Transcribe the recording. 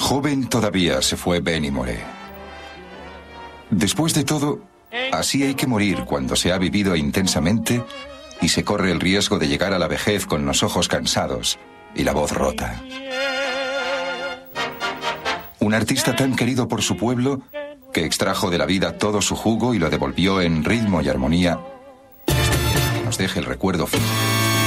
Joven todavía se fue Benny Moré. Después de todo, así hay que morir cuando se ha vivido intensamente y se corre el riesgo de llegar a la vejez con los ojos cansados y la voz rota. Un artista tan querido por su pueblo que extrajo de la vida todo su jugo y lo devolvió en ritmo y armonía. Nos deje el recuerdo final.